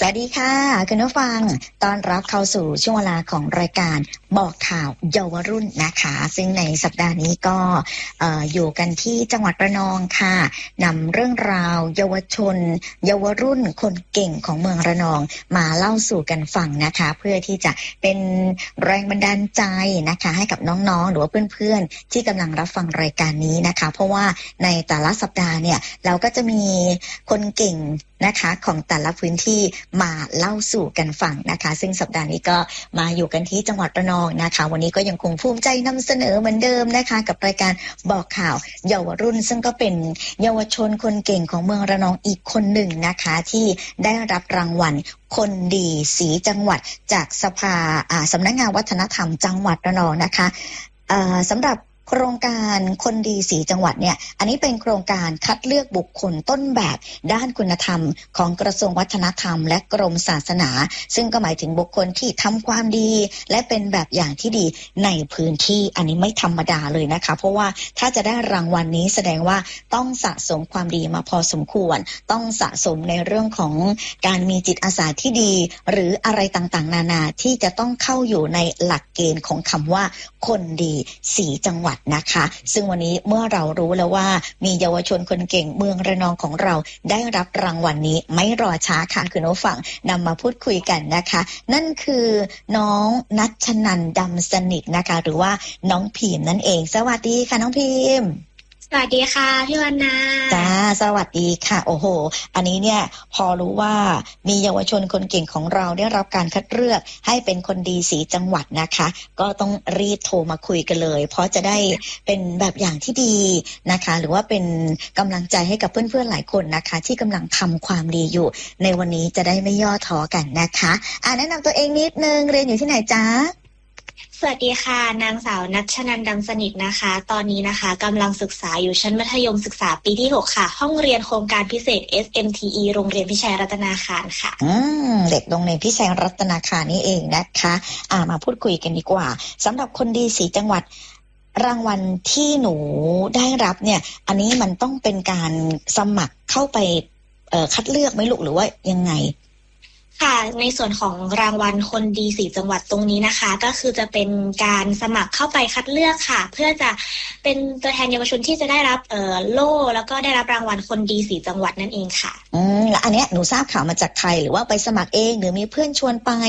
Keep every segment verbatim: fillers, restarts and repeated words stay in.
สวัสดีค่ะคุณผู้ฟังต้อนรับเข้าสู่ช่วงเวลาของรายการบอกข่าวเยาวรุ่นนะคะซึ่งในสัปดาห์นี้ก็เอ่ออยู่กันที่จังหวัดระนองค่ะนำเรื่องราวเยาวชนเยาวรุ่นคนเก่งของเมืองระนองมาเล่าสู่กันฟังนะคะเพื่อที่จะเป็นแรงบันดาลใจนะคะให้กับน้องๆหรือว่าเพื่อนๆที่กำลังรับฟังรายการนี้นะคะเพราะว่าในแต่ละสัปดาห์เนี่ยเราก็จะมีคนเก่งนะคะของแต่ละพื้นที่มาเล่าสู่กันฟังนะคะซึ่งสัปดาห์นี้ก็มาอยู่กันที่จังหวัดระนองนะคะวันนี้ก็ยังคงภูมิใจนำเสนอเหมือนเดิมนะคะกับรายการบอกข่าวเยาวรุ่นซึ่งก็เป็นเยาวชนคนเก่งของเมืองระนองอีกคนหนึ่งนะคะที่ได้รับรางวัลคนดีสีจังหวัดจากสภาอ่าสำนักงานวัฒนธรรมจังหวัดระนองนะคะอ่าสำหรับโครงการคนดีสีจังหวัดเนี่ยอันนี้เป็นโครงการคัดเลือกบุคคลต้นแบบด้านคุณธรรมของกระทรวงวัฒนธรรมและกรมศาสนาซึ่งก็หมายถึงบุคคลที่ทำความดีและเป็นแบบอย่างที่ดีในพื้นที่อันนี้ไม่ธรรมดาเลยนะคะเพราะว่าถ้าจะได้รางวัลนี้แสดงว่าต้องสะสมความดีมาพอสมควรต้องสะสมในเรื่องของการมีจิตอาสาที่ดีหรืออะไรต่างๆนานาที่จะต้องเข้าอยู่ในหลักเกณฑ์ของคำว่าคนดีสีจังหวัดนะคะซึ่งวันนี้เมื่อเรารู้แล้วว่ามีเยาวชนคนเก่งเมืองระนองของเราได้รับรางวัลนี้ไม่รอช้าค่ะคุณผู้ฟังนำมาพูดคุยกันนะคะนั่นคือน้องนัชนันท์ดำสนิทนะคะหรือว่าน้องพิมนั่นเองสวัสดีค่ะน้องพิมสวัสดีค่ะพี่วรรณาจ้าสวัสดีค่ะโอ้โหอันนี้เนี่ยพอรู้ว่ามีเยาวชนคนเก่งของเราได้รับการคัดเลือกให้เป็นคนดีสีจังหวัดนะคะก็ต้องรีบโทรมาคุยกันเลยเพราะจะได้เป็นแบบอย่างที่ดีนะคะหรือว่าเป็นกำลังใจให้กับเพื่อนๆหลายคนนะคะที่กำลังทำความดีอยู่ในวันนี้จะได้ไม่ย่อท้อกันนะคะอ่าแนะนำตัวเองนิดนึงเรียนอยู่ที่ไหนจ้าสวัสดีค่ะนางสาวนัชนันท์ดำสนิทนะคะตอนนี้นะคะกำลังศึกษาอยู่ชั้นมัธยมศึกษาปีที่หกค่ะห้องเรียนโครงการพิเศษ เอส เอ็ม ที อี โรงเรียนพิชัยรัตนาคารค่ะอืมเด็กโรงเรียนพิชัยรัตนาคารนี่เองนะคะอ่ามาพูดคุยกันดีกว่าสำหรับคนดีสีจังหวัดรางวัลที่หนูได้รับเนี่ยอันนี้มันต้องเป็นการสมัครเข้าไปเอ่อคัดเลือกไหมลูกหรือว่ายังไงค่ะในส่วนของรางวัลคนดีสีจังหวัดตรงนี้นะคะก็คือจะเป็นการสมัครเข้าไปคัดเลือกค่ะเพื่อจะเป็นตัวแทนเยาวชนที่จะได้รับเอ่อโล่แล้วก็ได้รับรางวัลคนดีสีจังหวัดนั่นเองค่ะอืมแล้วอันเนี้ยหนูทราบข่าวมาจากใครหรือว่าไปสมัครเองหรือมีเพื่อนชวนไป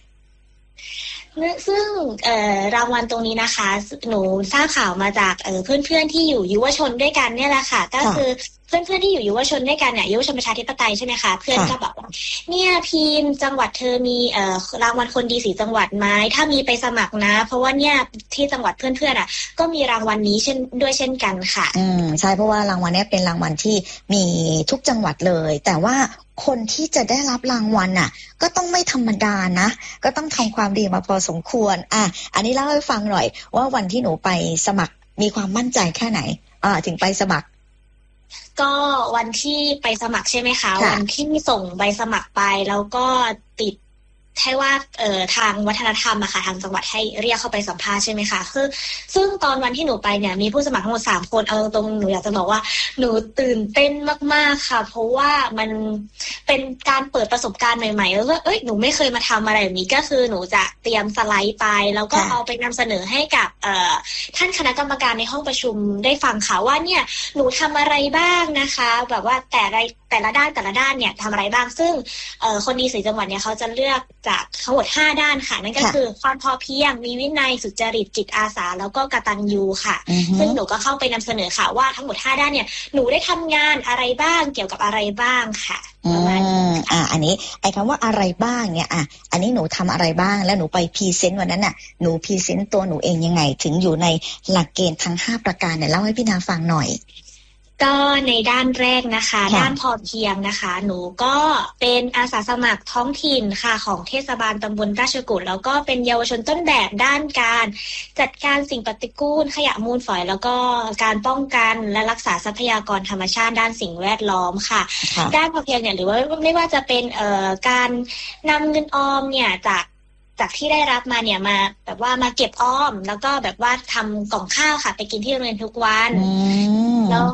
ซึ่งเอ่อรางวัลตรงนี้นะคะหนูทราบข่าวมาจากเอ่อเพื่อนๆที่อยู่ยุวชนด้วยกันเนี่ยแหละค่ะก็คือเพื่อนๆที่อยู่ยุวชนด้วยกันเนี่ยยุวชนประชาธิปไตยใช่ไหมคะเพื่อนก็บอกว่าเนี่ยพิมพ์จังหวัดเธอมีเอ่อรางวัลคนดีสีจังหวัดไหมถ้ามีไปสมัครนะเพราะว่าเนี่ยที่จังหวัดเพื่อนๆอ่ะก็มีรางวัลนี้เช่นด้วยเช่นกันค่ะอืมใช่เพราะว่ารางวัลนี้เป็นรางวัลที่มีทุกจังหวัดเลยแต่ว่าคนที่จะได้รับรางวัลน่ะก็ต้องไม่ธรรมดานะก็ต้องทำความดีมาพอสมควรอ่ะอันนี้เล่าให้ฟังหน่อยว่าวันที่หนูไปสมัครมีความมั่นใจแค่ไหนอ่าถึงไปสมัครก็วันที่ไปสมัครใช่ไหมคะวันที่ส่งใบสมัครไปแล้วก็ติดให้ว่าเอ่อทางวัฒนธรรมอะค่ะทางจังหวัดให้เรียกเข้าไปสัมภาษณ์ใช่ไหมคะคือซึ่งตอนวันที่หนูไปเนี่ยมีผู้สมัครทั้งหมดสามคนเอาตรงๆหนูอยากจะบอกว่าหนูตื่นเต้นมากๆค่ะเพราะว่ามันเป็นการเปิดประสบการณ์ใหม่ๆแล้วก็เอ้ยหนูไม่เคยมาทำอะไรแบบนี้ก็คือหนูจะเตรียมสไลด์ไปแล้วก็เอาไปนำเสนอให้กับเอ่อท่านคณะกรรมการในห้องประชุมได้ฟังค่ะว่าเนี่ยหนูทำอะไรบ้างนะคะแบบว่าแต่ละแต่ละด้านแต่ละด้านเนี่ยทำอะไรบ้างซึ่งเอ่อคนดีสีจังหวัดเนี่ยเขาจะเลือกจากทั้งหมดห้าด้านค่ะนั่นก็คือความพอเพียงมีวินัยสุจริตจิตอาสาแล้วก็กตัญญูค่ะซึ่งหนูก็เข้าไปนำเสนอค่ะว่าทั้งหมดห้าด้านเนี่ยหนูได้ทำงานอะไรบ้างเกี่ยวกับอะไรบ้างค่ะประมาณนี้อ่าอันนี้ไอ้คำว่าอะไรบ้างเนี่ยอ่ะอันนี้หนูทำอะไรบ้างแล้วหนูไปพรีเซนต์วันนั้นน่ะหนูพรีเซนต์ตัวหนูเองยังไงถึงอยู่ในหลักเกณฑ์ทั้งห้าประการเนี่ยเล่าให้พี่นาฟังหน่อยก็ในด้านแรกนะคะด้านพอเพียงนะคะหนูก็เป็นอาสาสมัครท้องถิ่นค่ะของเทศบาลตำบลราชกุฏแล้วก็เป็นเยาวชนต้นแบบด้านการจัดการสิ่งปฏิกูลขยะมูลฝอยแล้วก็การป้องกันและรักษาทรัพยากรธรรมชาติด้านสิ่งแวดล้อมค่ะด้านพอเพียงเนี่ยหรือว่าไม่ว่าจะเป็นเอ่อการนำเงินออมเนี่ยจากจากที่ได้รับมาเนี่ยมาแบบว่ามาเก็บออมแล้วก็แบบว่าทำกล่องข้าวค่ะไปกินที่โรงเรียนทุกวันแล้ว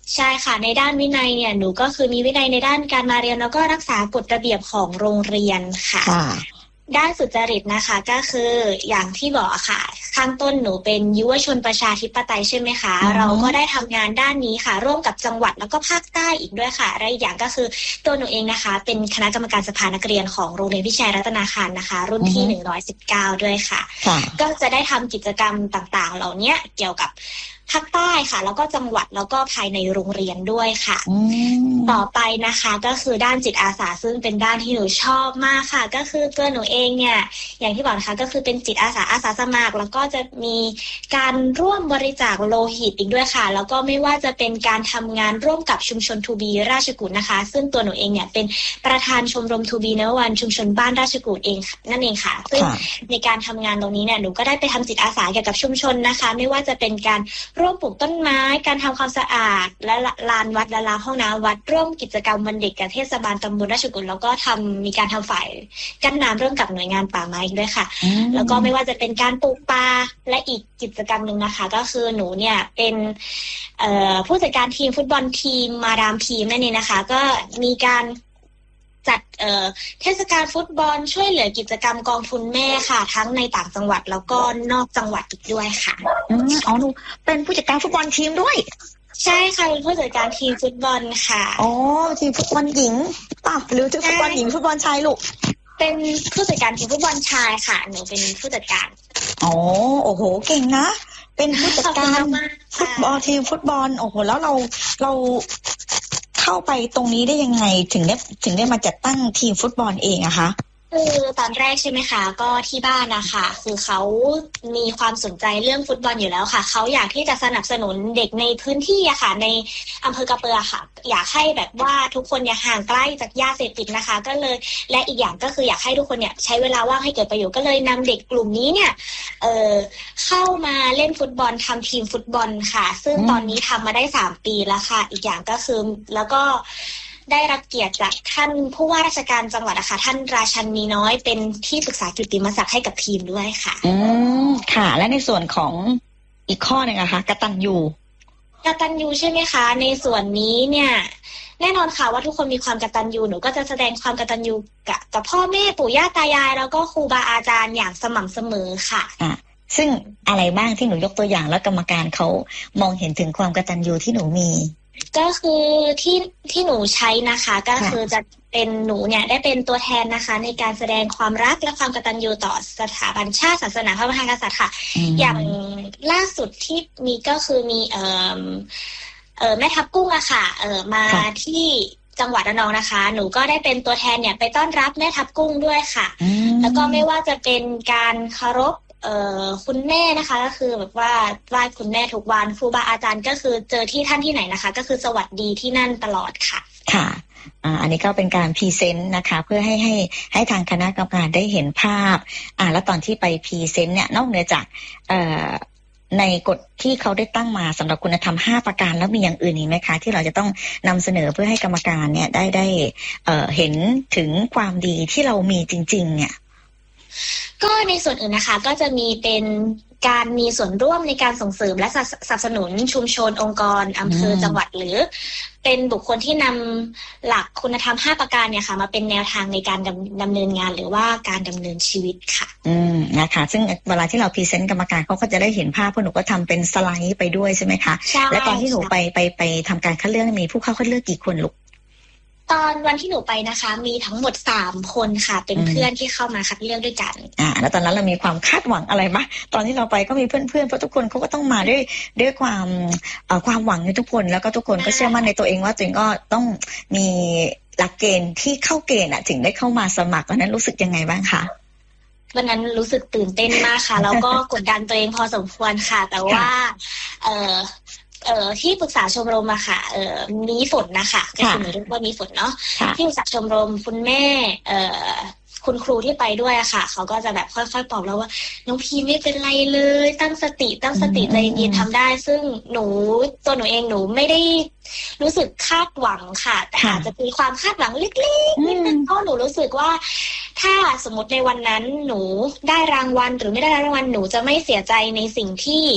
ใช่ค่ะในด้านวินัยเนี่ยหนูก็คือมีวินัยในด้านการมาเรียนแล้วก็รักษากฎระเบียบของโรงเรียนค่ะด้านสุจริตนะคะก็คืออย่างที่บอกค่ะข้างต้นหนูเป็นยุวชนประชาธิปไตยใช่ไหมคะเราก็ได้ทำงานด้านนี้ค่ะร่วมกับจังหวัดแล้วก็ภาคใต้อีกด้วยค่ะและอีกอย่างก็คือตัวหนูเองนะคะเป็นคณะกรรมการสภานักเรียนของโรงเรียนพิชัยรัตนาคารนะคะรุ่นที่หนึ่งร้อยสิบเก้าด้วยค่ะก็จะได้ทำกิจกรรมต่างๆเหล่านี้เกี่ยวกับภาคใต้ค่ะแล้วก็จังหวัดแล้วก็ภายในโรงเรียนด้วยค่ะต่อไปนะคะก็คือด้านจิตอาสาซึ่งเป็นด้านที่หนูชอบมากค่ะก็คือตัวหนูเองเนี่ยอย่างที่บอกนะคะก็คือเป็นจิตอาสาอาสาสมัครแล้วก็จะมีการร่วมบริจาคโลหิตอีกด้วยค่ะแล้วก็ไม่ว่าจะเป็นการทำงานร่วมกับชุมชนทูบีราชกุฏนะคะซึ่งตัวหนูเองเนี่ยเป็นประธานชมรมทูบีนวันชุมชนบ้านราชกุฏเองนั่นเองค่ะซึ่งในการทำงานตรงนี้เนี่ยหนูก็ได้ไปทำจิตอาสาเกี่ยวกับชุมชนนะคะไม่ว่าจะเป็นการร่วมปลูกต้นไม้การทำความสะอาดและลานวัดและลานห้องน้ำวัดร่วมกิจกรรมวันเด็กกับเทศบาลตำบลราชกุฏแล้วก็ทำมีการทำฝ่ายกั้นน้ำร่วมกับหน่วยงานป่าไม้ด้วยค่ะแล้วก็ไม่ว่าจะเป็นการปลูกป่าและอีกกิจกรรมหนึ่งนะคะก็คือหนูเนี่ยเป็นผู้จัดการทีมฟุตบอลทีมมาดามทีมนั่นเองนะคะก็มีการจัดเอ่อเทศกาลฟุตบอลช่วยเหลือกิจกรรมกองทุนแม่ค่ะทั้งในต่างจังหวัดแล้วก็นอกจังหวัดอีกด้วยค่ะอืมอ๋อหนูเป็นผู้จัดการฟุตบอลทีมด้วยใช่ค่ะเป็นผู้จัดการทีมฟุตบอลค่ะอ๋อทีมฟุตบอลหญิงป่ะหรือทีมฟุตบอลหญิงฟุตบอลชายลูกเป็นผู้จัดการทีมฟุตบอลชายค่ะหนูเป็นผู้จัดการอ๋อโอ้โหเก่งนะเป็นผู้จัดการฟุตบอลทีมฟุตบอลโอ้โหแล้วเราเราเข้าไปตรงนี้ได้ยังไงถึงได้ถึงได้มาจัดตั้งทีมฟุตบอลเองอะคะคือตอนแรกใช่ไหมคะก็ที่บ้านนะคะคือเขามีความสนใจเรื่องฟุตบอลอยู่แล้วค่ะเขาอยากที่จะสนับสนุนเด็กในพื้นที่อะค่ะในอำเภอกระเปือค่ะอยากให้แบบว่าทุกคนเนี่ยห่างไกลจากยาเสพติดนะคะก็เลยและอีกอย่างก็คืออยากให้ทุกคนเนี่ยใช้เวลาว่างให้เกิดประโยชน์ก็เลยนำเด็กกลุ่มนี้เนี่ยเอ่อเข้ามาเล่นฟุตบอลทำทีมฟุตบอลค่ะซึ่งตอนนี้ทำมาได้สามปีแล้วค่ะอีกอย่างก็คือแล้วก็ได้รับเกียรติจากท่านผู้ว่าราชการจังหวัดนะคะท่านราชันมีน้อยเป็นที่ปรึกษากิตติมศักดิ์ให้กับทีมด้วยค่ะอืมค่ะและในส่วนของอีกข้อหนึ่งนะคะกตัญญูกตัญญูใช่ไหมคะในส่วนนี้เนี่ยแน่นอนค่ะว่าทุกคนมีความกตัญญูหนูก็จะแสดงความกตัญญูกับกับพ่อแม่ปู่ย่าตายายแล้วก็ครูบาอาจารย์อย่างสม่ำเสมอค่ะอ่ะซึ่งอะไรบ้างที่หนูยกตัวอย่างแล้วกรรมการเขามองเห็นถึงความกตัญญูที่หนูมีก็คือที่ที่หนูใช้นะคะก็คือจะเป็นหนูเนี่ยได้เป็นตัวแทนนะคะในการแสดงความรักและความกตัญญูต่อสถาบันชาติศาสนาพระมหากษัตริย์ค่ะ อ, อย่างล่าสุดที่มีก็คือมีเอ่อเอ่อแม่ทับกุ้งอะค่ะเอ่อมาที่จังหวัดระนองนะคะหนูก็ได้เป็นตัวแทนเนี่ยไปต้อนรับแม่ทับกุ้งด้วยค่ะแล้วก็ไม่ว่าจะเป็นการเคารพเอ่อคุณแม่นะคะก็คือแบบว่าไหว้คุณแม่ทุกวันครูบาอาจารย์ก็คือเจอที่ท่านที่ไหนนะคะก็คือสวัสดีที่นั่นตลอดค่ะค่ะอ่าอันนี้ก็เป็นการพรีเซนต์นะคะเพื่อให้ให้ให้ทางคณะกรรมการได้เห็นภาพอ่าแล้วตอนที่ไปพรีเซนต์เนี่ยนอกเหนือจากเอ่อในกฎที่เขาได้ตั้งมาสำหรับคุณธรรมห้าประการแล้วมีอย่างอื่นอีกไหมคะที่เราจะต้องนำเสนอเพื่อให้กรรมการเนี่ยได้ได้เอ่อเห็นถึงความดีที่เรามีจริงๆเนี่ยก็ในส่วนอื่นนะคะก็จะมีเป็นการมีส่วนร่วมในการส่งเสริมและสนับสนุนชุมชนองค์กรอำเภอจังหวัดหรือเป็นบุคคลที่นำหลักคุณธรรมห้าประการเนี่ยค่ะมาเป็นแนวทางในการดำดำเนินงานหรือว่าการดำเนินชีวิตค่ะอืมนะคะซึ่งเวลาที่เราพรีเซนต์กรรมการเขาก็จะได้เห็นภาพเพราะหนูก็ทำเป็นสไลด์ไปด้วยใช่ไหมคะใช่และตอนที่หนูไปไปไปทำการคัดเลือกมีผู้เข้าคัดเลือกกี่คนลูกตอนวันที่หนูไปนะคะมีทั้งหมดสามคนค่ะเป็นเพื่อนที่เข้ามาคัดเลือกด้วยกันอ่าแล้วตอนนั้นเรามีความคาดหวังอะไรมั้ยตอนที่เราไปก็มีเพื่อนๆเพราะทุกคนเขาก็ต้องมาด้วยด้วยความเอ่อความหวังในทุกคนแล้วก็ทุกคนก็เชื่อมั่นในตัวเองว่าตัวเองก็ต้องมีหลักเกณฑ์ที่เข้าเกณฑ์อ่ะถึงได้เข้ามาสมัครวันนั้นรู้สึกยังไงบ้างคะวันนั้นรู้สึกตื่นเต้นมากค่ะแล้วก็กดดันตัวเองพอสมควรค่ะแต่ว่าเอ่อเอ่อที่ปรึกษาชมรมอะค่ะเอ่อมีฝนนะคะก็คือหนูเรียกว่ามีฝนเนาะที่ปรึกษาชมรมคุณแม่เอ่อคุณครูที่ไปด้วยอะค่ะเขาก็จะแบบค่อยๆปลอบเราว่าน้องพีไม่เป็นไรเลยตั้งสติตั้งสติใจเย็นทำได้ซึ่งหนูตัวหนูเองหนูไม่ได้รู้สึกคาดหวังค่ะแต่อาจจะมีความคาดหวังเล็กๆนิดนึงเพราะหนูรู้สึกว่าถ้าสมมติในวันนั้นหนูได้รางวัลหรือไม่ได้รางวัลหนูจะไม่เสียใจในสิ่งที่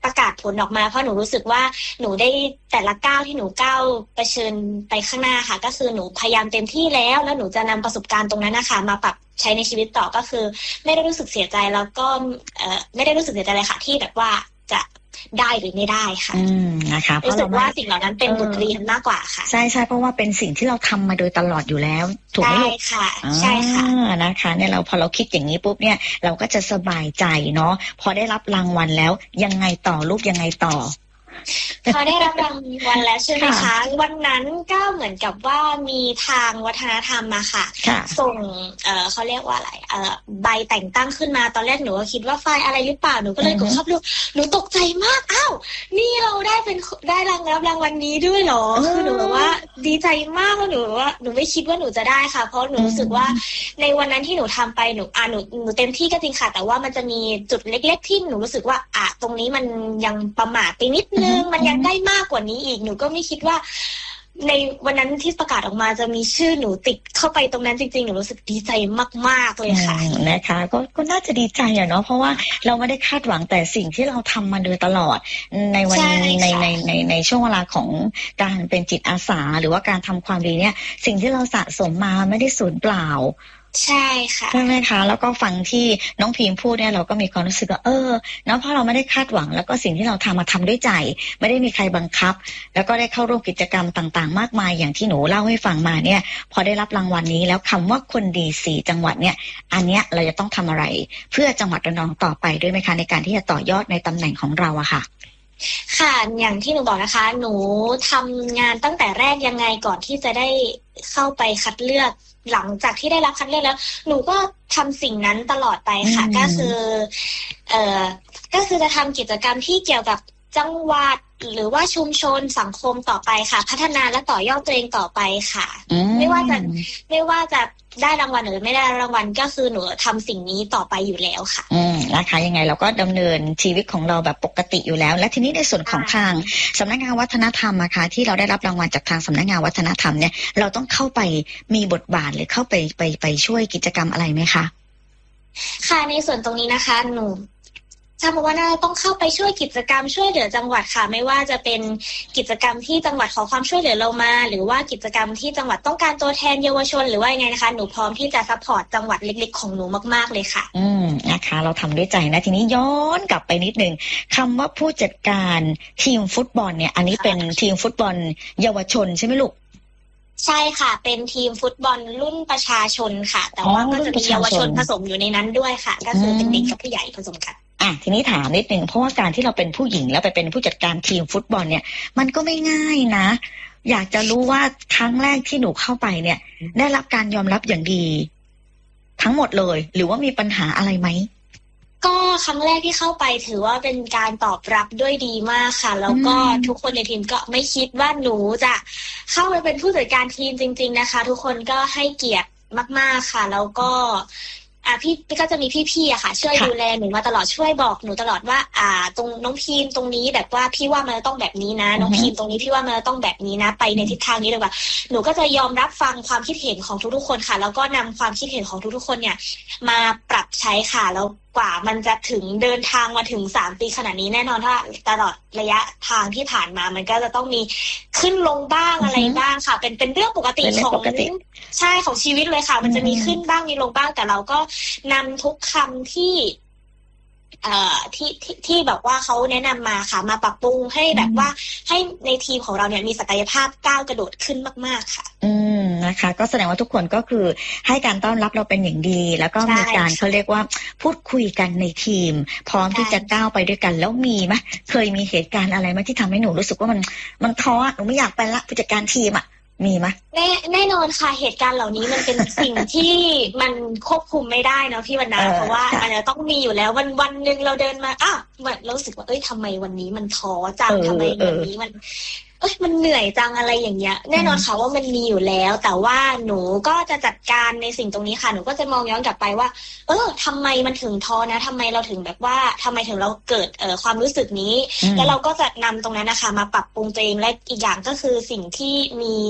ประกาศผลออกมาเพราะหนูรู้สึกว่าหนูได้แต่ละก้าวที่หนูก้าวเผชิญไปข้างหน้าค่ะก็คือหนูพยายามเต็มที่แล้วแล้วหนูจะนำประสบการณ์ตรงนั้นนะคะมาปรับใช้ในชีวิตต่อก็คือไม่ได้รู้สึกเสียใจแล้วก็เอ่อไม่ได้รู้สึกเสียใจเลยค่ะที่แบบว่าจะได้หรือไม่ได้ค่ะอืมนะคะรู้สึกว่าสิ่งเหล่านั้นเป็นบทเรียนมากกว่าค่ะใช่ใช่เพราะว่าเป็นสิ่งที่เราทำมาโดยตลอดอยู่แล้วถูกไหมลูกใช่ค่ะใช่ค่ะนะคะเนี่ยเราพอเราคิดอย่างนี้ปุ๊บเนี่ยเราก็จะสบายใจเนาะพอได้รับรางวัลแล้วยังไงต่อลูกยังไงต่อพอได้รับรางวัลแล้วใช่ไหมคะวันนั้นก็เหมือนกับว่ามีทางวัฒนธรรมมาค่ะส่งเอ่อเขาเรียกว่าอะไรเอ่อใบแต่งตั้งขึ้นมาตอนแรกหนูก็คิดว่าไฟล์อะไรหรือเปล่าหนูก็เลยกดเข้าไปดูหนูตกใจมากอ้าวนี่เราได้เป็นได้รางรับรางวัลนี้ด้วยเหรอคือหนูแบบว่าดีใจมากแล้วหนูว่าหนูไม่คิดว่าหนูจะได้ค่ะเพราะหนูรู้สึกว่าในวันนั้นที่หนูทำไปหนูอ่าหนูหนูเต็มที่ก็จริงค่ะแต่ว่ามันจะมีจุดเล็กๆที่หนูรู้สึกว่าอ่ะตรงนี้มันยังประมาทไปนิดนึงมันยังได้มากกว่านี้อีกหนูก็ไม่คิดว่าในวันนั้นที่ประกาศออกมาจะมีชื่อหนูติดเข้าไปตรงนั้นจริงๆหนูรู้สึกดีใจมากๆเลยค่ะนะคะก็ก็น่าจะดีใจอะเนาะเพราะว่าเราไม่ได้คาดหวังแต่สิ่งที่เราทำมาโดยตลอดในวันในในในในช่วงเวลาของการเป็นจิตอาสาหรือว่าการทำความดีเนี่ยสิ่งที่เราสะสมมาไม่ได้สูญเปล่าใช่ค่ะใช่ไหมคะแล้วก็ฟังที่น้องพิมพ์พูดเนี่ยเราก็มีความรู้สึกว่าเออเนาะเพราะเราไม่ได้คาดหวังแล้วก็สิ่งที่เราทำมาทำด้วยใจไม่ได้มีใครบังคับแล้วก็ได้เข้าร่วมกิจกรรมต่างๆมากมายอย่างที่หนูเล่าให้ฟังมาเนี่ยพอได้รับรางวัลนี้แล้วคำว่าคนดีสี่จังหวัดเนี่ยอันเนี้ยเราจะต้องทำอะไรเพื่อจังหวัดระนองต่อไปด้วยไหมคะในการที่จะต่อยอดในตำแหน่งของเราอะค่ะค่ะอย่างที่หนูบอกนะคะหนูทำงานตั้งแต่แรกยังไงก่อนที่จะได้เข้าไปคัดเลือกหลังจากที่ได้รับคัดเลือกแล้วหนูก็ทำสิ่งนั้นตลอดไปค่ะก็คือเอ่อก็คือจะทำกิจกรรมที่เกี่ยวกับจังหวัดหรือว่าชุมชนสังคมต่อไปค่ะพัฒนาและต่อยอดตัวเองต่อไปค่ะไม่ว่าจะไม่ว่าจะได้รางวัลหรือไม่ได้รางวัลก็คือหนูทำสิ่งนี้ต่อไปอยู่แล้วค่ะอืมนะคะยังไงเราก็ดำเนินชีวิตของเราแบบปกติอยู่แล้วและทีนี้ในส่วนของทางสำนักงานวัฒนธรรมนะคะที่เราได้รับรางวัลจากทางสำนักงานวัฒนธรรมเนี่ยเราต้องเข้าไปมีบทบาทหรือเข้าไปไปไปช่วยกิจกรรมอะไรไหมคะค่ะในส่วนตรงนี้นะคะหนูทราบมาว่าน่าต้องเข้าไปช่วยกิจกรรมช่วยเหลือจังหวัดค่ะไม่ว่าจะเป็นกิจกรรมที่จังหวัดขอความช่วยเหลือเรามาหรือว่ากิจกรรมที่จังหวัดต้องการตัวแทนเยาวชนหรือว่ายังไงนะคะหนูพร้อมที่จะซัพพอร์ตจังหวัดเล็กๆของหนูมากๆเลยค่ะอืมนะคะเราทำด้วยใจนะทีนี้ย้อนกลับไปนิดนึงคำว่าผู้จัดการทีมฟุตบอลเนี่ยอันนี้เป็นทีมฟุตบอลเยาวชนใช่ไหมลูกใช่ค่ะเป็นทีมฟุตบอลรุ่นประชาชนค่ะแต่ว่าก็จะมีเยาวชนผสมอยู่ในนั้นด้วยค่ะก็คือเป็นเด็กกับผู้ใหญ่ผสมกันอ่ะทีนี้ถามนิดนึงเพราะว่าการที่เราเป็นผู้หญิงแล้วไปเป็นผู้จัดการทีมฟุตบอลเนี่ยมันก็ไม่ง่ายนะอยากจะรู้ว่าครั้งแรกที่หนูเข้าไปเนี่ยได้รับการยอมรับอย่างดีทั้งหมดเลยหรือว่ามีปัญหาอะไรไหมก็ครั้งแรกที่เข้าไปถือว่าเป็นการตอบรับด้วยดีมากค่ะแล้วก็ทุกคนในทีมก็ไม่คิดว่าหนูจะเข้าไปเป็นผู้จัดการทีมจริงๆนะคะทุกคนก็ให้เกียรติมากๆค่ะแล้วก็อ่าพี่ก็จะมีพี่ๆอะค่ะช่วยดูแลหนูมาตลอดช่วยบอกหนูตลอดว่าอ่าตรงน้องพีมตรงนี้แบบว่าพี่ว่ามันจะต้องแบบนี้นะน้องพีมตรงนี้พี่ว่ามันจะต้องแบบนี้นะไปในทิศทางนี้เลยว่าหนูก็จะยอมรับฟังความคิดเห็นของทุกๆคนค่ะแล้วก็นำความคิดเห็นของทุกๆคนเนี่ยมาปรับใช้ค่ะแล้วกว่ามันจะถึงเดินทางมาถึงสามปีขนาดนี้แน่นอนถ้าตลอดระยะทางที่ผ่านมามันก็จะต้องมีขึ้นลงบ้างอะไรบ้างค่ะเป็นเป็นเรื่องปกติของใช่ของชีวิตเลยค่ะมันจะมีขึ้นบ้างมีลงบ้างแต่เราก็นำทุกคำที่เอ่อที่ที่ที่แบบว่าเขาแนะนำมาค่ะมาปรับปรุงให้แบบว่าให้ในทีมของเราเนี่ยมีศักยภาพก้าวกระโดดขึ้นมากๆค่ะอืมนะคะก็แสดงว่าทุกคนก็คือให้การต้อนรับเราเป็นอย่างดีแล้วก็มีการเขาเรียกว่าพูดคุยกันในทีมพร้อมที่จะก้าวไปด้วยกันแล้วมีไหมเคยมีเหตุการณ์อะไรไหมที่ทำให้หนูรู้สึกว่ามันมันท้อหนูไม่อยากไปละผู้จัดการทีมอ่ะมีไหมแน่แน่นอนค่ะเหตุการณ์เหล่านี้มันเป็นสิ่งที่มันควบคุมไม่ได้เนาะพี่วรรณาเพราะว่ามันจะต้องมีอยู่แล้ววันวันหนึ่งเราเดินมาอ้าวเหมือนรู้สึกว่าเอ้ยทำไมวันนี้มันท้อจังทำไมวันนี้มันเอ้ยมันเหนื่อยจังอะไรอย่างเงี้ยแน่นอนค่ะว่ามันมีอยู่แล้วแต่ว่าหนูก็จะจัดการในสิ่งตรงนี้ค่ะหนูก็จะมองย้อนกลับไปว่าเออทำไมมันถึงท้อนะทำไมเราถึงแบบว่าทำไมถึงเราเกิดเอ่อความรู้สึกนี้แล้วเราก็จะนำตรงนั้นนะคะมาปรับปรุงตัวเองและอีกอย่างก็คือสิ่งที่มี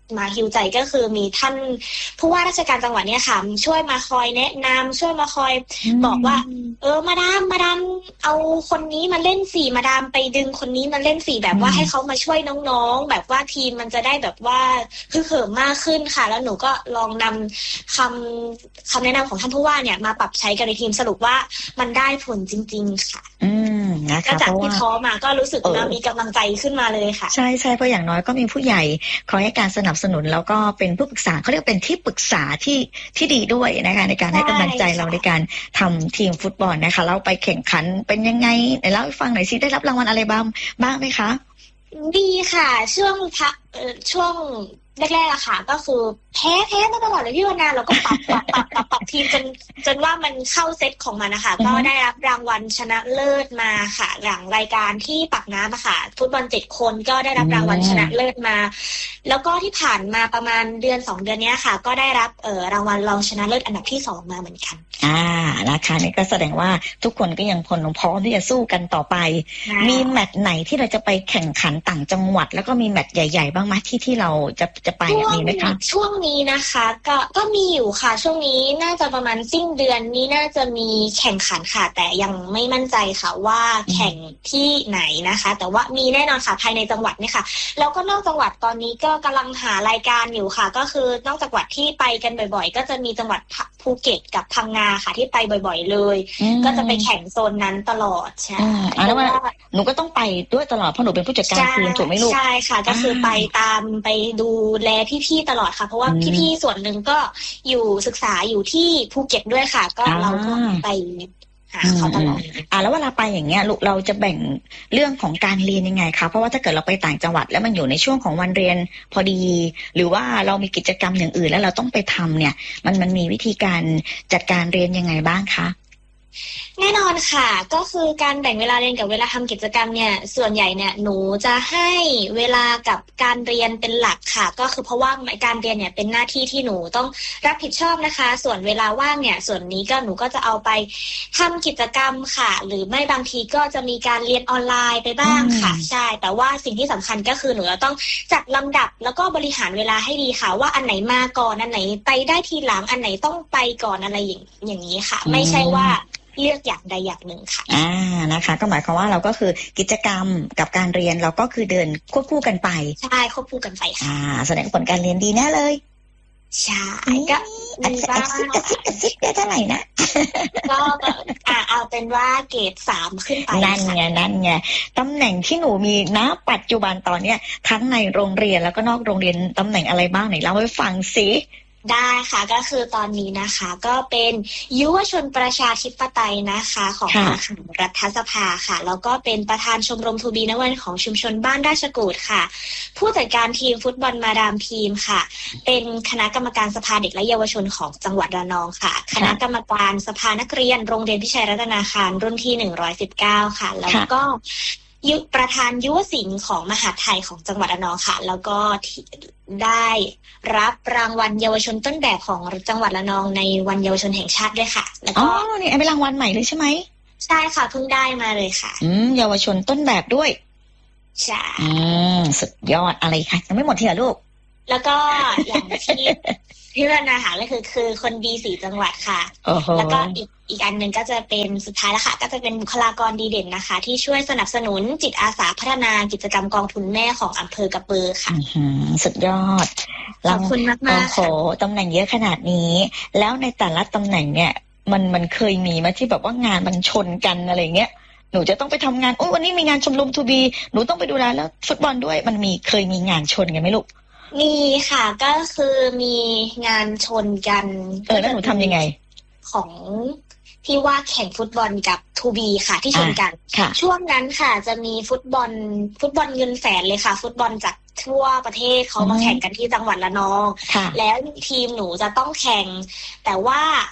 มาฮิวใจก็คือมีท่านผู้ว่าราชการจังหวัดเนี่ยค่ะช่วยมาคอยแนะนำช่วยมาคอยบอกว่าเออมาดามมาดามเอาคนนี้มาเล่นสี่มาดามไปดึงคนนี้มาเล่นสี่แบบว่าให้เขามาช่วยน้องๆแบบว่าทีมมันจะได้แบบว่าฮึกเหิมมากขึ้นค่ะแล้วหนูก็ลองนำคำคำแนะนำของท่านผู้ว่าเนี่ยมาปรับใช้กันในทีมสรุปว่ามันได้ผลจริงๆค่ะอืมนะคะจากที่ท้อมาก็รู้สึกว่ามีกำลังใจขึ้นมาเลยค่ะใช่ใช่เพราะอย่างน้อยก็มีผู้ใหญ่คอยให้การสนับสนุนแล้วก็เป็นผู้ปรึกษาเขาเรียกเป็นที่ปรึกษาที่ที่ดีด้วยนะคะในการให้กำลังใจเราในการทำทีมฟุตบอลนะคะเราไปแข่งขันเป็นยังไงไหนเล่าให้ฟังหน่อยสิได้รับรางวัลอะไรบ้างบ้างไหมคะดีค่ะช่วงพักช่วงแรกๆอะค่ะก็คือแพ้แพ้มาตลอดเลยพี่วรรณาเราก็ปรับปรับปรับปรับปรับทีมจนจนว่ามันเข้าเซตของมันนะคะก็ได้รับรางวัลชนะเลิศมาค่ะหลังรายการที่ปากน้ำอะค่ะฟุตบอลเจ็ดคนก็ได้รับรางวัลชนะเลิศมาแล้วก็ที่ผ่านมาประมาณเดือนสองเดือนนี้ค่ะก็ได้รับเอ่อรางวัลรองชนะเลิศอันดับที่สองมาเหมือนกันอ่านะคะนี่ก็แสดงว่าทุกคนก็ยังพลพร้อมที่จะสู้กันต่อไปมีแมตช์ไหนที่เราจะไปแข่งขันต่างจังหวัดแล้วก็มีแมตช์ใหญ่ๆบ้างไหมที่ที่เราจะจะไปมีไหมคะช่วงนี้นะคะก็ก็มีอยู่ค่ะช่วงนี้น่าจะประมาณสิ้นเดือนนี้น่าจะมีแข่งขันค่ะแต่ยังไม่มั่นใจค่ะว่าแข่งที่ไหนนะคะแต่ว่ามีแน่นอนค่ะภายในจังหวัดนี่ค่ะแล้วก็นอกจังหวัดตอนนี้ก็กำลังหารายการอยู่ค่ะก็คือนอกจากจังหวัดที่ไปกันบ่อยๆก็จะมีจังหวัดภูเก็ตกับพังงาค่ะที่ไปบ่อยๆเลยก็จะไปแข่งโซนนั้นตลอดใช่เพราะว่าหนูก็ต้องไปด้วยตลอดเพราะหนูเป็นผู้จัดการทีมถูกไหมลูกใช่ค่ะก็คือไปตามไปดูแลพี่ๆตลอดค่ะเพราะว่าพี่ๆส่วนหนึ่งก็อยู่ศึกษาอยู่ที่ภูเก็ตด้วยค่ะก็เราก็ไปหาเขาตลอดอ่าแล้วเวลาไปอย่างเงี้ยลูกเราจะแบ่งเรื่องของการเรียนยังไงคะเพราะว่าถ้าเกิดเราไปต่างจังหวัดแล้วมันอยู่ในช่วงของวันเรียนพอดีหรือว่าเรามีกิจกรรมอย่างอื่นแล้วเราต้องไปทำเนี่ยมันมันมีวิธีการจัดการเรียนยังไงบ้างคะแน่นอนค่ะก็คือการแบ่งเวลาเรียนกับเวลาทำกิจกรรมเนี่ยส่วนใหญ่เนี่ยหนูจะให้เวลากับการเรียนเป็นหลักค่ะก็คือเพราะว่าการเรียนเนี่ยเป็นหน้าที่ที่หนูต้องรับผิดชอบนะคะส่วนเวลาว่างเนี่ยส่วนนี้ก็หนูก็จะเอาไปทำกิจกรรมค่ะหรือไม่บางทีก็จะมีการเรียนออนไลน์ไปบ้างค่ะใช่แต่ว่าสิ่งที่สำคัญก็คือหนูจะต้องจัดลำดับแล้วก็บริหารเวลาให้ดีค่ะว่าอันไหนมาก่อนอันไหนไปได้ทีหลังอันไหนต้องไปก่อนอะไรอย่างอย่างนี้ค่ะไม่ใช่ว่าเลือกอย่างใดอย่างหนึ่งค่ะอ่านะคะก็หมายความว่าเราก็คือกิจกรรมกับการเรียนเราก็คือเดินควบคู่กันไปใช่ควบคู่กันไปค่ะอ่าแสดงผลการเรียนดีแน่เลยใช่ก็มีบ้างกระซิบกระซิบได้เท่าไหร่นะก็อ่าเอาเป็นว่าเกรดสามขึ้นไปนั่นไงนั่นไงตำแหน่งที่หนูมีณปัจจุบันตอนเนี้ยทั้งในโรงเรียนแล้วก็นอกโรงเรียนตำแหน่งอะไรบ้างไหนเล่าให้ฟังสิได้ค่ะก็คือตอนนี้นะคะก็เป็นยุวชนประชาธิปไตยนะคะของรัฐสภาค่ะแล้วก็เป็นประธานชมรมทูบีนวันของชุมชนบ้านราชกูฏค่ะผู้จัดการทีมฟุตบอลมาดามทีมค่ะเป็นคณะกรรมการสภาเด็กและเยาวชนของจังหวัดระนองค่ะคณะกรรมการสภานักเรียนโรงเรียนพิชัยรัตนาคารรุ่นที่หนึ่งร้อยสิบเก้าค่ะแล้วก็ยุประธานยุวศิลป์ของมหาไทยของจังหวัดระนองค่ะแล้วก็ได้รับรางวัลเยาวชนต้นแบบของจังหวัดระนองในวันเยาวชนแห่งชาติด้วยค่ะแล้วก็อ๋อนี่เป็นรางวัลใหม่เลยใช่ไหมใช่ค่ะเพิ่งได้มาเลยค่ะอืมเยาวชนต้นแบบด้วยใช่อืมสุดยอดอะไรคะยังไม่หมดทีเหรอลูกแล้วก็อย่างที่ที่วรรณาหาเลยคือคือคนดีสี่จังหวัดค่ะแล้วก็อีกอีกอันหนึ่งก็จะเป็นสุดท้ายแล้วค่ะก็จะเป็นบุคลากรดีเด่นนะคะที่ช่วยสนับสนุนจิตอาสาพัฒนากิจกรรมกองทุนแม่ของอำเภอกระปือค่ะสุดยอดขอบคุณมากมากโอ้โหตำแหน่งเยอะขนาดนี้แล้วในแต่ละตำแหน่งเนี่ยมันมันเคยมีมาที่แบบว่างานมันชนกันอะไรเงี้ยหนูจะต้องไปทำงานโอ้วันนี้มีงานชมรมทูบีหนูต้องไปดูแลแล้วฟุตบอลด้วยมันมีเคยมีงานชนกันไหมลูกมีค่ะก็คือมีงานชนกันเออแล้วหนูทำยังไงของที่ว่าแข่งฟุตบอลกับทูบีค่ะที่ชนกันช่วงนั้นค่ะจะมีฟุตบอลฟุตบอลเงินแสนเลยค่ะฟุตบอลจากทั่วประเทศเขามาแข่งกันที่จังหวัดระนองแล้วทีมหนูจะต้องแข่งแต่ว่า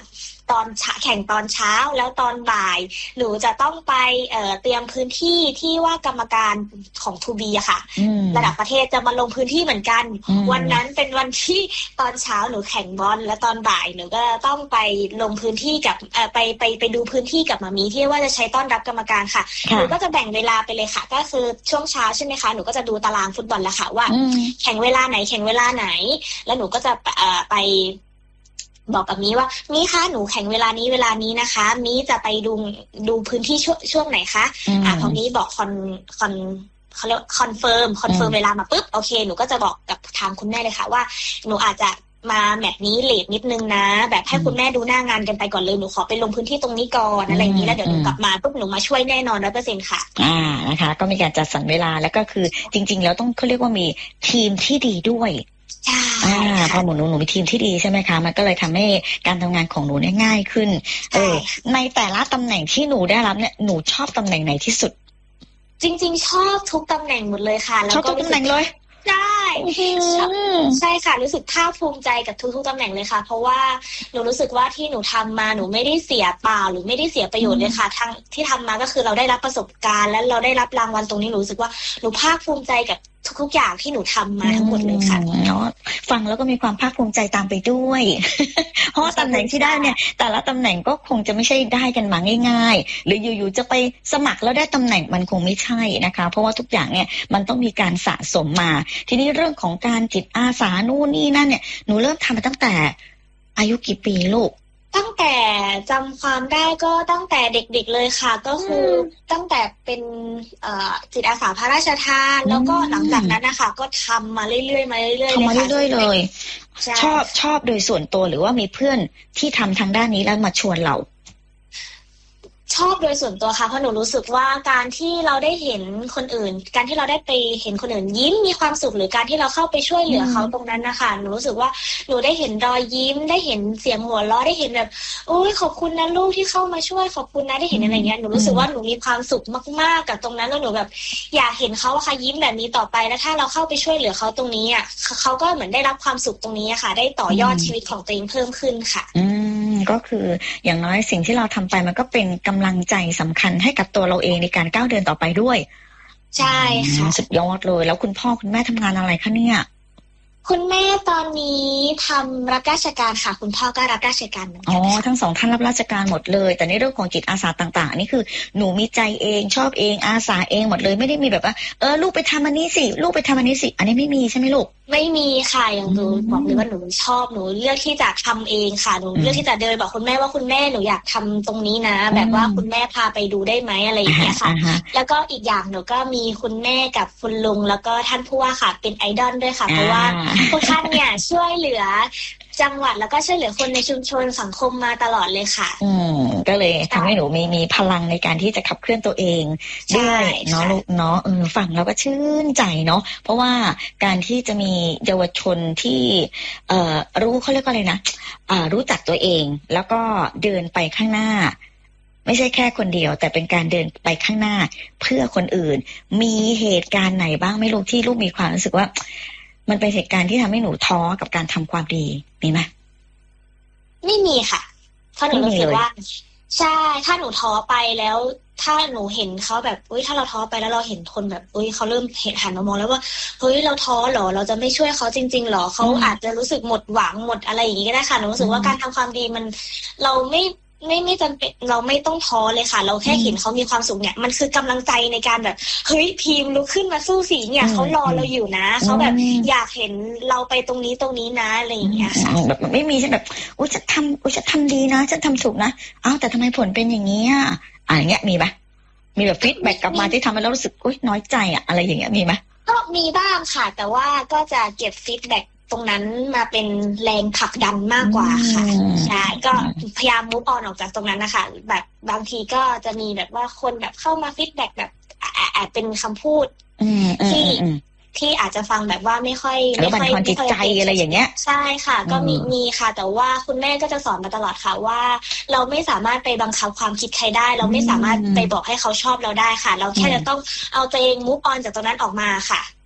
ตอนแข่งตอนเช้าแล้วตอนบ่ายหนูจะต้องไปเอ่อเตรียมพื้นที่ที่ว่ากรรมการของ ทู บี อะค่ะระดับประเทศจะมาลงพื้นที่เหมือนกันวันนั้นเป็นวันที่ตอนเช้าหนูแข่งบอลและตอนบ่ายหนูก็ต้องไปลงพื้นที่กับเอ่อไปไปไปดูพื้นที่กับมามีที่ว่าจะใช้ต้อนรับกรรมการค่ะหนูก็จะแบ่งเวลาไปเลยค่ะก็คือช่วงเช้าใช่ไหมคะหนูก็จะดูตารางฟุตบอลแล้วค่ะว่าแข่งเวลาไหนแข่งเวลาไหนแล้วหนูก็จะเอ่อไปบอกกับมีว่ามีคะหนูแข่งเวลานี้เวลานี้นะคะมีจะไปดูดูพื้นที่ช่วงช่วงไหนคะอ่าพอมีบอกคอนคอนเขาเรียกคอนเฟิร์มคอนเฟิร์มเวลามาปุ๊บโอเคหนูก็จะบอกกับทางคุณแม่เลยค่ะว่าหนูอาจจะมาแมตช์นี้เลทนิดนึงนะแบบให้คุณแม่ดูหน้างานกันไปก่อนเลยหนูขอไปลงพื้นที่ตรงนี้ก่อนอะไรอย่างนี้แล้วเดี๋ยวหนูกลับมาปุ๊บหนูมาช่วยแน่นอนร้อยเปอร์เซ็นต์ค่ะอ่านะคะก็มีการจัดสรรเวลาแล้วก็คือจริงๆแล้วต้องเขาเรียกว่ามีทีมที่ดีด้วยใช่อ่าพอหนูหนูหนูมีทีมที่ดีใช่ไหมคะมันก็เลยทำให้การทำงานของหนูเนี่ยง่ายขึ้นเออในแต่ละตำแหน่งที่หนูได้รับเนี่ยหนูชอบตำแหน่งไหนที่สุดจริงๆชอบทุกตำแหน่งหมดเลยค่ะแล้วก็ชอบทุกตำแหน่งเลยใช่ใช่ค่ะรู้สึกภาคภูมิใจกับทุกๆตำแหน่งเลยค่ะเพราะว่าหนูรู้สึกว่าที่หนูทำมาหนูไม่ได้เสียเปล่าหรือไม่ได้เสียประโยชน์เลยค่ะทั้งที่ทำมาก็คือเราได้รับประสบการณ์และเราได้รับรางวัลตรงนี้หนูรู้สึกว่าหนูภาคภูมิใจกับทุกๆอย่างที่หนูทำมาทั้งหมดเลยค่ะเนาะฟังแล้วก็มีความภาคภูมิใจตามไปด้วยเพราะตำแหน่งที่ได้เนี่ยแต่ละตำแหน่งก็คงจะไม่ใช่ได้กันมาง่ายๆหรืออยู่ๆจะไปสมัครแล้วได้ตำแหน่งมันคงไม่ใช่นะคะเพราะว่าทุกอย่างเนี่ยมันต้องมีการสะสมมาทีนี้เรื่องของการจิตอาสานู่นนี่นั่นเนี่ยหนูเริ่มทำมาตั้งแต่อายุกี่ปีลูกตั้งแต่จำความได้ก็ตั้งแต่เด็กๆเลยค่ะก็คือตั้งแต่เป็นจิตอาสาพระราชทานแล้วก็หลังจากนั้นนะคะก็ทำมาเรื่อยๆมาเรื่อยๆเลยค่ะทำมาเรื่อยๆเลยชอบชอบโดยส่วนตัวหรือว่ามีเพื่อนที่ทำทางด้านนี้แล้วมาชวนเราชอบโดยส่วนตัวค่ะเพราะหนูรู้สึกว่าการที่เราได้เห็นคนอื่นการที่เราได้ไปเห็นคนอื่นยิ้มมีความสุขหรือการที่เราเข้าไปช่วยเหลือเขาตรงนั้นนะคะหนูรู้สึกว่าหนูได้เห็นรอยยิ้มได้เห็นเสียงหัวเราะได้เห็นแบบโอ้ยขอบคุณนะลูกที่เข้ามาช่วยขอบคุณนะได้เห็นอะไรเงี้ยหนูรู้สึกว่าหนูมีความสุขมากๆกับตรงนั้นแล้วหนูแบบอยากเห็นเขาค่ะยิ้มแบบนี้ต่อไปแล้วถ้าเราเข้าไปช่วยเหลือเขาตรงนี้อ่ะเขาก็เหมือนได้รับความสุขตรงนี้ค่ะได้ต่อยอดชีวิตของตัวเองเพิ่มขึ้นค่ะอืมก็คืออย่างน้อยสิ่งที่เราทำไปมันก็เป็นกำลังใจสำคัญให้กับตัวเราเองในการก้าวเดินต่อไปด้วยใช่ค่ะสุดยอดเลยแล้วคุณพ่อคุณแม่ทำงานอะไรคะเนี่ยคุณแม่ตอนนี้ทำรับราชการค่ะคุณพ่อก็รับราชการเหมือนกันอ๋อทั้งสองท่านรับราชการหมดเลยแต่ในเรื่องของจิตอาสาต่างๆนี่คือหนูมีใจเองชอบเองอาสาเองหมดเลยไม่ได้มีแบบว่าเออลูกไปทำอันนี้สิลูกไปทำอันนี้สิอันนี้ไม่มีใช่ไหมลูกไม่มีค่ะอย่างหนูบอกเลยว่าหนูชอบหนูเลือกที่จะทำเองค่ะหนูเลือกที่จะเดินบอกคุณแม่ว่าคุณแม่หนูอยากทำตรงนี้นะแบบว่าคุณแม่พาไปดูได้ไหมอะไรอย่างเงี้ยค่ะแล้วก็อีกอย่างหนูก็มีคุณแม่กับคุณลุงแล้วก็ท่านผู้ว่าค่ะเป็นไอดอลด้วยค่ะเพราะว่าทุกท่านเนี่ยช่วยเหลือจังหวัดแล้วก็ช่วยเหลือคนในชุมชนสังคมมาตลอดเลยค่ะอืมก็เลยทำให้หนูมีมีพลังในการที่จะขับเคลื่อนตัวเองด้วยเนาะลูกเนาะเออฟังแล้วก็ชื่นใจเนาะเพราะว่าการที่จะมีเยาวชนที่เอ่อรู้เขาเรียกว่าอะไรนะอ่ารู้จักตัวเองแล้วก็เดินไปข้างหน้าไม่ใช่แค่คนเดียวแต่เป็นการเดินไปข้างหน้าเพื่อคนอื่นมีเหตุการณ์ไหนบ้างไม่รู้ที่ลูกมีความรู้สึกว่ามันเป็นเหตุการณ์ที่ทำให้หนูท้อกับการทำความดีมีไหมไม่มีค่ะเพราะหนูรู้สึกว่าใช่ถ้าหนูท้อไปแล้วถ้าหนูเห็นเขาแบบอุ้ยถ้าเราท้อไปแล้วเราเห็นคนแบบอุ้ยเขาเริ่มเห็นหันมามองแล้วว่าเฮ้ยเราท้อเหรอเราจะไม่ช่วยเขาจริงๆหรอเขาอาจจะรู้สึกหมดหวังหมดอะไรอย่างนี้ก็ได้ค่ะหนูรู้สึกว่าการทำความดีมันเราไม่ไม่ไม่จำเป็นเราไม่ต้องท้อเลยค่ะเราแค่เห็นเขามีความสุขเนี่ยมันคือกำลังใจในการแบบเฮ้ยพิมพ์ลุกขึ้นมาสู้สิเนี่ยเขารอเราอยู่นะเขาแบบอยากเห็นเราไปตรงนี้ตรงนี้นะอะไรอย่างเงี้ยค่ะแบบไม่มีฉันแบบอุ้ยจะทำอุ้ยจะทำดีนะจะทำถูกนะอ้าวแต่ทำไมผลเป็นอย่างนี้อ่ะอะไรเงี้ยมีไหมมีแบบฟีดแบ็กกลับมาที่ทำให้เรารู้สึกอุ้ยน้อยใจอ่ะอะไรอย่างเงี้ยมีไหมก็มีบ้างค่ะแต่ว่าก็จะเก็บฟีดแบ็กตรงนั้นมาเป็นแรงผลักดันมากกว่าค่ะใช่ก็พยายามมูฟออนออกจากตรงนั้นนะคะแบบบางทีก็จะมีแบบว่าคนแบบเข้ามาฟีดแบ็กแบบอาจเป็นคำพูดที่ที่อาจจะฟังแบบว่าไม่ค่อยไม่ค่อยจิตใจอะไรอย่างเงี้ยใช่ค่ะก็มีมีค่ะแต่ว่าคุณแม่ก็จะสอนมาตลอดค่ะว่าเราไม่สามารถไปบังคับความคิดใครได้เราไม่สามารถไปบอกให้เขาชอบเราได้ค่ะเราแค่จะต้องเอาตัวเองมูฟออนจากตรงนั้นออกมาค่ะ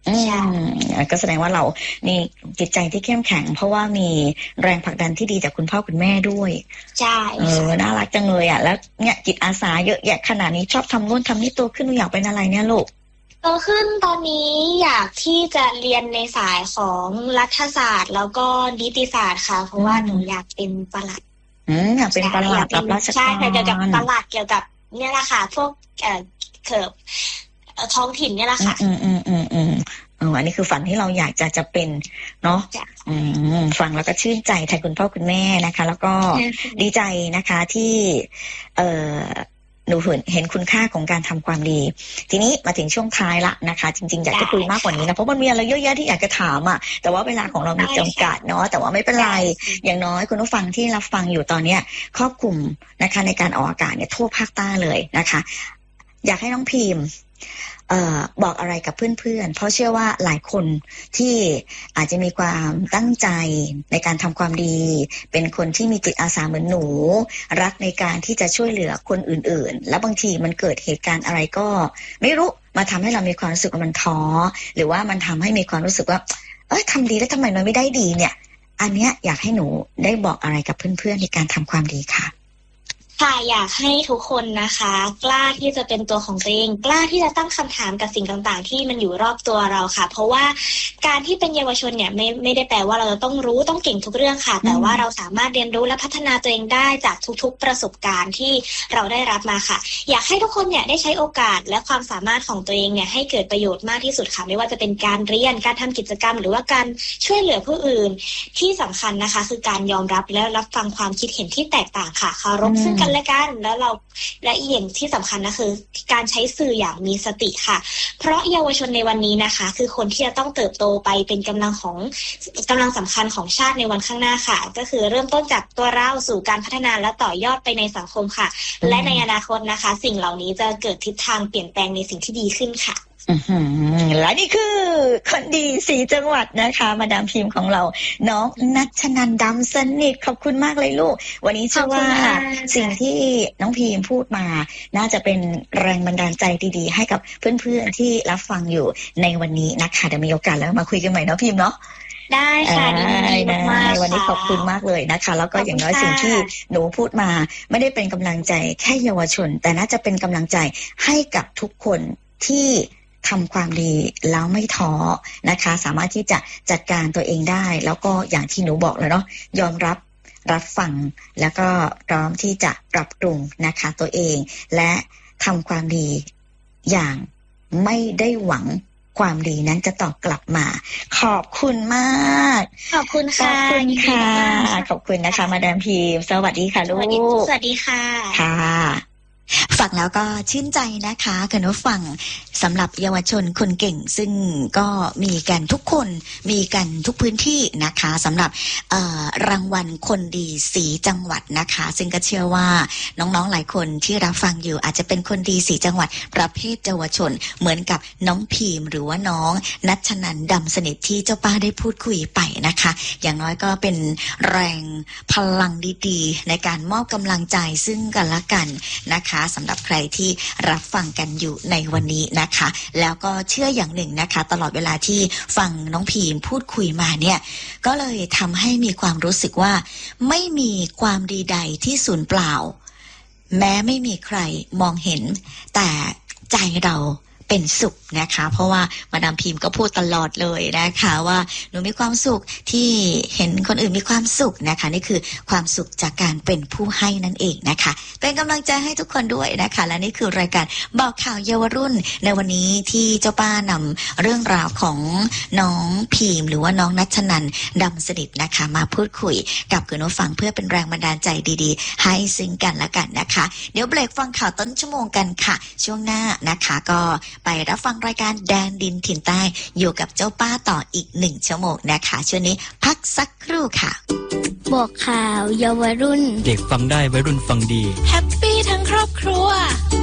อืมก็แสดงว่าเรานี่จิตใจที่เข้มแข็งเพราะว่ามีแรงผลักดันที่ดีจากคุณพ่อคุณแม่ด้วยใช่เออน่ารักจังเลยอ่ะแล้วเนี่ยจิตอาสาเยอะแยะขนาดนี้ชอบทำนู่นทำนี่โตขึ้นหนูอยากเป็นอะไรเนี่ยลูกโตขึ้นตอนนี้อยากที่จะเรียนในสายของรัฐศาสตร์แล้วก็นิติศาสตร์ค่ะเพราะว่าหนูอยากเป็นปลัดอืมอยากเป็นปลัดรับราชการใช่เกี่ยวกับปลัดเกี่ยวกับเนี่ยแหละค่ะพวกเอ่อเขิบท้องถิ่นเนี่ยแหละค่ะอืมอืมอืมอืมอ๋ออันนี้คือฝันที่เราอยากจะจะเป็นเนาะอืมฟังแล้วก็ชื่นใจแทนคุณพ่อคุณแม่นะคะแล้วก็ดีใจนะคะที่เอ่อหนูเห็นเห็นคุณค่าของการทำความดีทีนี้มาถึงช่วงท้ายละนะคะจริงๆอยากจะคุยมากกว่านี้นะเพราะมันมีอะไรเยอะแยะที่อยากจะถามอ่ะแต่ว่าเวลาของเรามีจำกัดเนาะแต่ว่าไม่เป็นไรอย่างน้อยคุณผู้ฟังที่รับฟังอยู่ตอนเนี้ยครอบคลุมนะคะในการออกอากาศเนี่ยทั่วภาคใต้เลยนะคะอยากให้น้องพิมพ์เอ่อบอกอะไรกับเพื่อนๆเพราะเชื่อว่าหลายคนที่อาจจะมีความตั้งใจในการทำความดีเป็นคนที่มีจิตอาสาเหมือนหนูรักในการที่จะช่วยเหลือคนอื่นๆแล้วบางทีมันเกิดเหตุการณ์อะไรก็ไม่รู้มาทำให้เรามีความรู้สึกว่ามันท้อหรือว่ามันทำให้มีความรู้สึกว่าเอ้ยทำดีแล้วทำไมมันไม่ได้ดีเนี่ยอันเนี้ยอยากให้หนูได้บอกอะไรกับเพื่อนๆในการทำความดีค่ะค่ะอยากให้ทุกคนนะคะกล้าที่จะเป็นตัวของตัวเองกล้าที่จะตั้งคำถามกับสิ่งต่างๆที่มันอยู่รอบตัวเราค่ะเพราะว่าการที่เป็นเยาวชนเนี่ยไม่ไม่ได้แปลว่าเราจะต้องรู้ต้องเก่งทุกเรื่องค่ะแต่ว่าเราสามารถเรียนรู้และพัฒนาตัวเองได้จากทุกๆประสบการณ์ที่เราได้รับมาค่ะอยากให้ทุกคนเนี่ยได้ใช้โอกาสและความสามารถของตัวเองเนี่ยให้เกิดประโยชน์มากที่สุดค่ะไม่ว่าจะเป็นการเรียนการทำกิจกรรมหรือว่าการช่วยเหลือผู้อื่นที่สำคัญนะคะคือการยอมรับและรับฟังความคิดเห็นที่แตกต่างค่ะเคารพซึ่งกันและกันแล้วเราและอีกอย่างที่สำคัญนะคือการใช้สื่ออย่างมีสติค่ะเพราะเยาวชนในวันนี้นะคะคือคนที่จะต้องเติบโตไปเป็นกำลังของกำลังสำคัญของชาติในวันข้างหน้าค่ะก็คือเริ่มต้นจากตัวเราสู่การพัฒนาและต่อยอดไปในสังคมค่ะและในอนาคตนะคะสิ่งเหล่านี้จะเกิดทิศทางเปลี่ยนแปลงในสิ่งที่ดีขึ้นค่ะและนี่คือคนดีสีจังหวัดนะคะมาดามพิมพ์ของเราน้องนัชนันท์ดำสนิทขอบคุณมากเลยลูกวันนี้เชื่อว่าสิ่งที่น้องพิมพ์พูดมาน่าจะเป็นแรงบันดาลใจดีๆให้กับเพื่อนๆที่รับฟังอยู่ในวันนี้นะคะเดี๋ยวมีโอกาสแล้วมาคุยกันใหม่เนาะพิมพ์เนาะได้ค่ะดีมากวันนี้ขอบคุณมากเลยนะคะแล้วก็อย่างน้อยสิ่งที่หนูพูดมาไม่ได้เป็นกำลังใจแค่เยาวชนแต่น่าจะเป็นกำลังใจให้กับทุกคนที่ทำความดีแล้วไม่ท้อนะคะสามารถที่จะจัดการตัวเองได้แล้วก็อย่างที่หนูบอกเลยเนาะยอมรับรับฟังแล้วก็พร้อมที่จะปรับปรุงนะคะตัวเองและทำความดีอย่างไม่ได้หวังความดีนั้นจะตอบกลับมาขอบคุณมากขอบคุณค่ะขอบคุณค่ะขอบคุณนะคะมาดามพิมพ์สวัสดีค่ะลูกสวัสดีค่ะค่ะฟังแล้วก็ชื่นใจนะคะคุณผู้ฟังสำหรับเยาวชนคนเก่งซึ่งก็มีกันทุกคนมีกันทุกพื้นที่นะคะสำหรับรางวัลคนดีสีจังหวัดนะคะซึ่งก็เชื่อว่าน้องๆหลายคนที่รับฟังอยู่อาจจะเป็นคนดีสีจังหวัดประเภทเยาวชนเหมือนกับน้องพิมพ์หรือว่าน้องนัชนันท์ดำสนิทที่เจ้าป้าได้พูดคุยไปนะคะอย่างน้อยก็เป็นแรงพลังดีๆในการมอบกำลังใจซึ่งกันและกันนะคะสำหรับใครที่รับฟังกันอยู่ในวันนี้นะคะแล้วก็เชื่ออย่างหนึ่งนะคะตลอดเวลาที่ฟังน้องพีมพูดคุยมาเนี่ยก็เลยทำให้มีความรู้สึกว่าไม่มีความดีใดที่สูญเปล่าแม้ไม่มีใครมองเห็นแต่ใจเราเป็นสุขนะคะเพราะว่ามาดามพิมพ์ก็พูดตลอดเลยนะคะว่าหนูมีความสุขที่เห็นคนอื่นมีความสุขนะคะนี่คือความสุขจากการเป็นผู้ให้นั่นเองนะคะเป็นกำลังใจให้ทุกคนด้วยนะคะและนี่คือรายการบอกข่าวเยาวรุ่นในวันนี้ที่เจ้าป้านำเรื่องราวของน้องพิมพ์หรือว่าน้องนัชนันท์ดำสนิทนะคะมาพูดคุยกับคุณผู้ฟังเพื่อเป็นแรงบันดาลใจดีๆให้ซึ่งกันและกันนะคะเดี๋ยวเบรกฟังข่าวต้นชั่วโมงกันค่ะช่วงหน้านะคะก็ไปรับฟังรายการแดนดินถิ่นใต้อยู่กับเจ้าป้าต่ออีกหนึ่งชั่วโมงนะคะช่วงนี้พักสักครู่ค่ะบอกข่าวเยาวรุ่นเด็กฟังได้วัยรุ่นฟังดีแฮปปี้ทั้งครอบครัว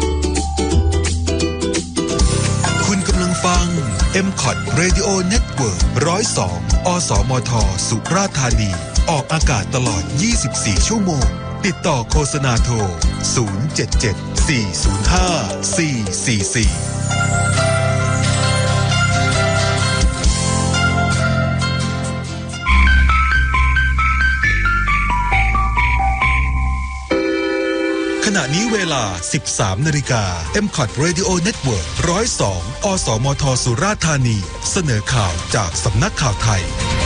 คุณกำลังฟัง เอ็ม คอท Radio Network หนึ่งศูนย์สอง อสมท สุราษฎร์ธานีออกอากาศตลอดยี่สิบสี่ชั่วโมงติดต่อโฆษณาโทรศูนย์ เจ็ด เจ็ด สี่ ศูนย์ ห้า สี่ สี่ สี่ขณะนี้เวลา สิบสามนาฬิกา เอ็ม คอท Radio Network หนึ่งศูนย์สอง อสมทสุราษฎร์ธานีเสนอข่าวจากสำนักข่าวไทย